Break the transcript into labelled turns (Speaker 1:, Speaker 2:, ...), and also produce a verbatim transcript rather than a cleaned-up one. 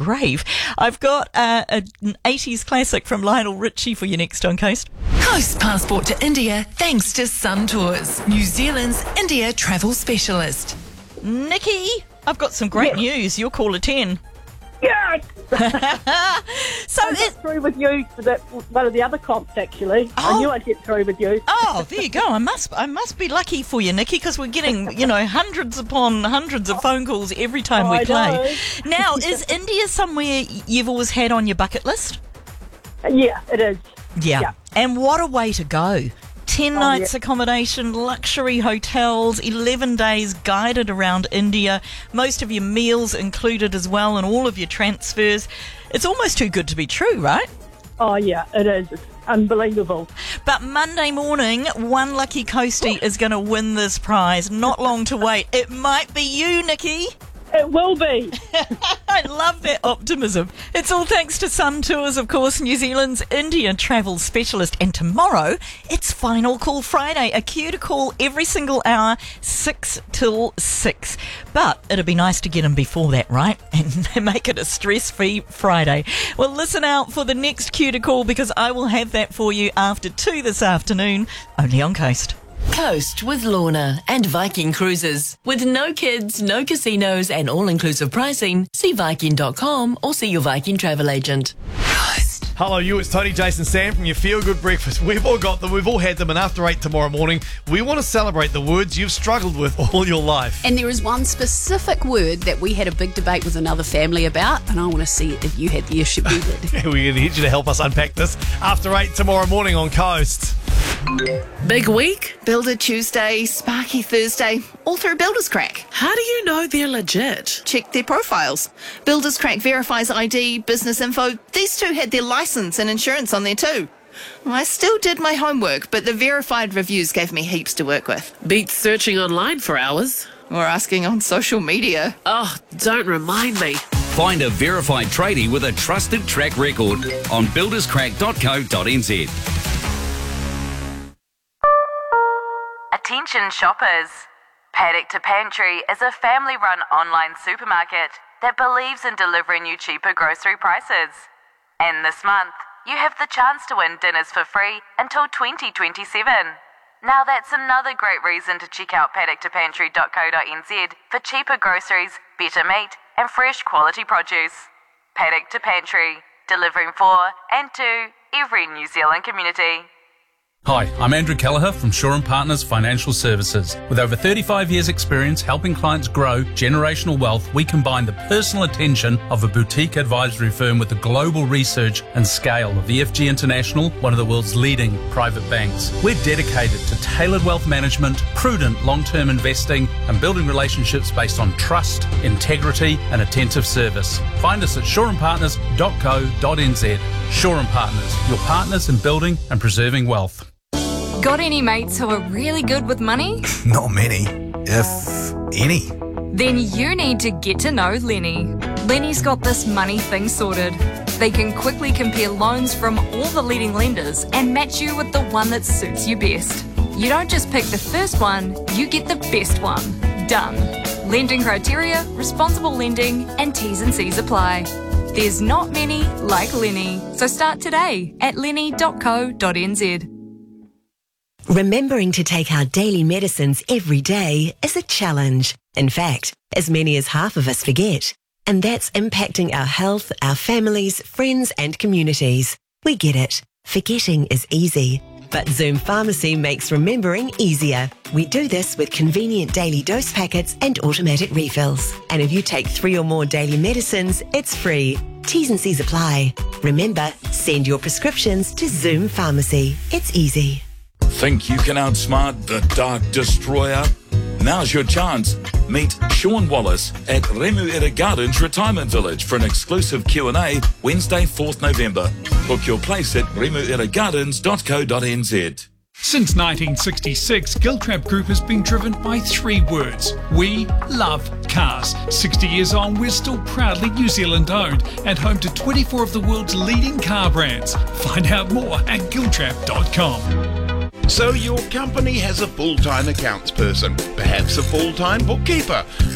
Speaker 1: grave. I've got uh, a, an eighties classic from Lionel Richie for you next on Coast.
Speaker 2: Coast Passport to India thanks to Sun Tours, New Zealand's India travel specialist.
Speaker 1: Nikki, I've got some great
Speaker 3: Yes.
Speaker 1: news. You're caller ten.
Speaker 3: Yes!
Speaker 1: So
Speaker 3: I got
Speaker 1: it,
Speaker 3: through with you for that, one of the other comps, actually.
Speaker 1: Oh.
Speaker 3: I knew I'd get through with you.
Speaker 1: oh, there you go. I must, I must be lucky for you, Nikki, because we're getting, you know, hundreds upon hundreds of phone calls every time we
Speaker 3: I
Speaker 1: play.
Speaker 3: know.
Speaker 1: Now, is India somewhere you've always had on your bucket list?
Speaker 3: Yeah, it is.
Speaker 1: Yeah.
Speaker 3: Yeah.
Speaker 1: And what a way to go. ten
Speaker 3: Oh,
Speaker 1: nights
Speaker 3: yeah.
Speaker 1: accommodation, luxury hotels, eleven days guided around India, most of your meals included as well, and all of your transfers. It's almost too good to be true, right?
Speaker 3: Oh, yeah, it is. It's unbelievable.
Speaker 1: But Monday morning, one lucky coastie is going to win this prize. Not long to wait. It might be you, Nikki.
Speaker 3: It will be.
Speaker 1: I love that optimism. It's all thanks to Sun Tours, of course, New Zealand's India travel specialist. And tomorrow, it's Final Call Friday. A queue to call every single hour, six till six. But it'd be nice to get them before that, right? And make it a stress-free Friday. Well, listen out for the next queue to call, because I will have that for you after two this afternoon, only on Coast.
Speaker 2: Coast with Lorna and Viking Cruises. With no kids, no casinos and all-inclusive pricing, see Viking dot com or see your Viking travel agent. Coast.
Speaker 4: Hello, you. It's Tony, Jason, Sam from your Feel Good Breakfast. We've all got them. We've all had them. And after eight tomorrow morning, we want to celebrate the words you've struggled with all your life.
Speaker 5: And there is one specific word that we had a big debate with another family about, and I want to see if you had the issue with it.
Speaker 4: We're going to need you to help us unpack this after eight tomorrow morning on Coast.
Speaker 6: Big week?
Speaker 7: Builder Tuesday, Sparky Thursday, all through Builders Crack.
Speaker 6: How do you know they're legit?
Speaker 7: Check their profiles. Builders Crack verifies I D, business info. These two had their license and insurance on there too. I still did my homework, but the verified reviews gave me heaps to work with.
Speaker 6: Beats searching online for hours.
Speaker 7: Or asking on social media.
Speaker 6: Oh, don't remind me.
Speaker 8: Find a verified tradie with a trusted track record on builders crack dot co dot n z.
Speaker 9: Attention shoppers. Paddock to Pantry is a family-run online supermarket that believes in delivering you cheaper grocery prices. And this month, you have the chance to win dinners for free until twenty twenty-seven. Now that's another great reason to check out paddock to pantry dot co dot n z for cheaper groceries, better meat and fresh quality produce. Paddock to Pantry, delivering for and to every New Zealand community.
Speaker 10: Hi, I'm Andrew Kelleher from Shaw and Partners Financial Services. With over thirty-five years experience helping clients grow generational wealth, we combine the personal attention of a boutique advisory firm with the global research and scale of E F G International, one of the world's leading private banks. We're dedicated to tailored wealth management, prudent long-term investing, and building relationships based on trust, integrity, and attentive service. Find us at shaw and partners dot co dot n z. Shaw and Partners, your partners in building and preserving wealth.
Speaker 11: Got any mates who are really good with money?
Speaker 12: Not many, if any.
Speaker 11: Then you need to get to know Lenny. Lenny's got this money thing sorted. They can quickly compare loans from all the leading lenders and match you with the one that suits you best. You don't just pick the first one, you get the best one. Done. Lending criteria, responsible lending, and T's and C's apply. There's not many like Lenny, so start today at lenny dot co dot n z.
Speaker 13: Remembering to take our daily medicines every day is a challenge. In fact, as many as half of us forget. And that's impacting our health, our families, friends and communities. We get it. Forgetting is easy. But Zoom Pharmacy makes remembering easier. We do this with convenient daily dose packets and automatic refills. And if you take three or more daily medicines, it's free. T's and C's apply. Remember, send your prescriptions to Zoom Pharmacy. It's easy.
Speaker 14: Think you can outsmart the Dark Destroyer? Now's your chance. Meet Sean Wallace at Remuera Gardens Retirement Village for an exclusive Q and A Wednesday, fourth November. Book your place at remuera gardens dot co dot n z.
Speaker 15: Since nineteen sixty-six, Giltrap Group has been driven by three words. We love cars. sixty years on, we're still proudly New Zealand owned and home to twenty-four of the world's leading car brands. Find out more at giltrap dot com.
Speaker 16: So your company has a full-time accounts person, perhaps a full-time bookkeeper.